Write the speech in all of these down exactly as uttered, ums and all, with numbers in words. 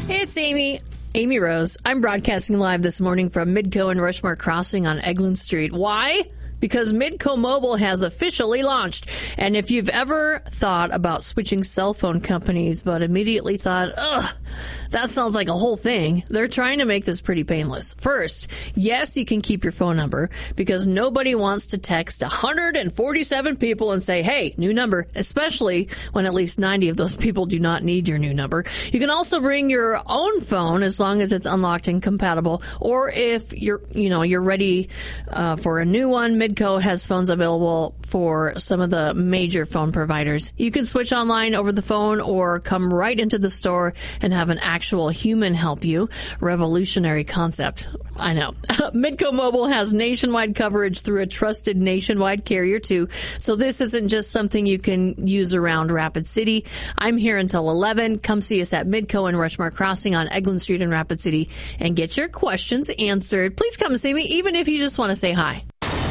It's Amy. Amy Rose. I'm broadcasting live this morning from Midco and Rushmore Crossing on Eglin Street. Why? Because Midco Mobile has officially launched. And if you've ever thought about switching cell phone companies but immediately thought, ugh, that sounds like a whole thing, they're trying to make this pretty painless. First, yes, you can keep your phone number because nobody wants to text one hundred forty-seven people and say, hey, new number, especially when at least ninety of those people do not need your new number. You can also bring your own phone as long as it's unlocked and compatible, or if you're, you know, you're ready uh, for a new one. Midco has phones available for some of the major phone providers. You can switch online over the phone or come right into the store and have an actual human help you. Revolutionary concept. I know. Midco Mobile has nationwide coverage through a trusted nationwide carrier, too. So this isn't just something you can use around Rapid City. I'm here until eleven. Come see us at Midco and Rushmore Crossing on Eglin Street in Rapid City and get your questions answered. Please come see me, even if you just want to say hi.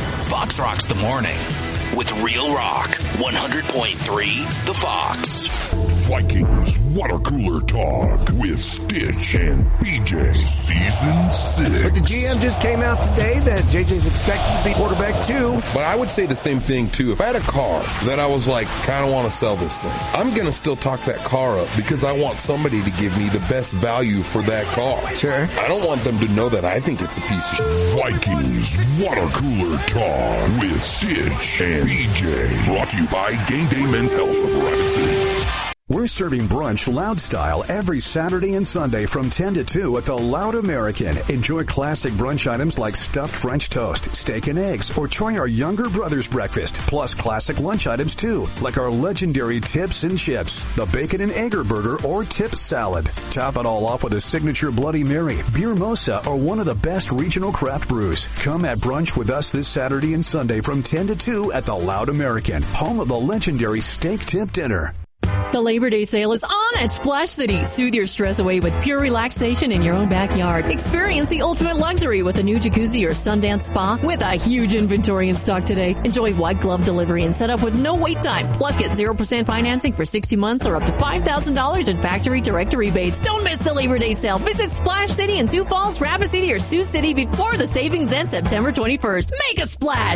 Fox Rocks the Morning with Real Rock one hundred point three The Fox. Vikings Water Cooler Talk with Stitch and B J. Season six. But the G M just came out today that J J's expected to be quarterback too. But I would say the same thing too. If I had a car that I was like, kind of want to sell this thing, I'm going to still talk that car up because I want somebody to give me the best value for that car. Sure. I don't want them to know that I think it's a piece of shit. Vikings Water Cooler Talk with Stitch and B J. Brought to you by Game Day Men's Health of Rapid City. We're serving brunch loud style every Saturday and Sunday from ten to two at the Loud American. Enjoy classic brunch items like stuffed French toast, steak and eggs, or try our younger brother's breakfast. Plus classic lunch items too, like our legendary tips and chips, the bacon and egger burger or tip salad. Top it all off with a signature Bloody Mary, beer mosa, or one of the best regional craft brews. Come at brunch with us this Saturday and Sunday from ten to two at the Loud American, home of the legendary steak tip dinner. The Labor Day sale is on at Splash City. Soothe your stress away with pure relaxation in your own backyard. Experience the ultimate luxury with a new jacuzzi or Sundance spa with a huge inventory in stock today. Enjoy white glove delivery and set up with no wait time. Plus, get zero percent financing for sixty months or up to five thousand dollars in factory direct rebates. Don't miss the Labor Day sale. Visit Splash City in Sioux Falls, Rapid City, or Sioux City before the savings ends September twenty-first. Make a splash.